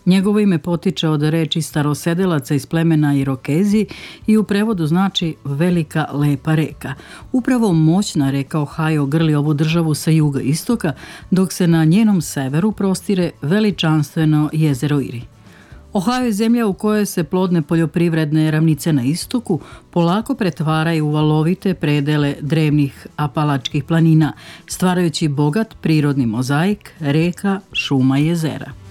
Njegovo ime potiče od reči starosedelaca iz plemena Irokezi i u prevodu znači velika lepa reka. Upravo moćna reka Ohio grli ovu državu sa juga istoka, dok se na njenom severu prostire veličanstveno jezero Iri. Ohio je zemlja u kojoj se plodne poljoprivredne ravnice na istoku polako pretvaraju u valovite predele drevnih apalačkih planina, stvarajući bogat prirodni mozaik reka, šuma i jezera.